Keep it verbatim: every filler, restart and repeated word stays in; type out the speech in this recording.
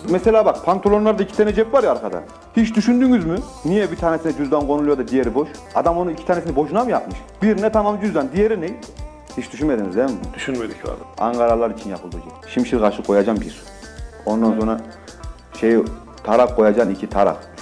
Mesela bak pantolonlarda iki tane cep var ya arkada. Hiç düşündünüz mü? Niye bir tanesine cüzdan konuluyor da diğeri boş? Adam onu iki tanesini boşuna mı yapmış? Birine tamam cüzdan, diğeri ne? Hiç düşünmediniz değil mi? Düşünmedik abi. Ankaralılar için yapıldı hocam. Şimşir kaşı koyacağım bir. Ondan sonra şey tarak koyacaksın iki tarak.